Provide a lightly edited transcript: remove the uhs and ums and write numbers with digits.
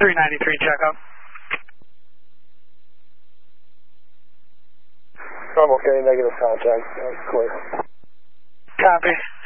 393 checkup. I'm okay, negative contact. That's clear. Copy.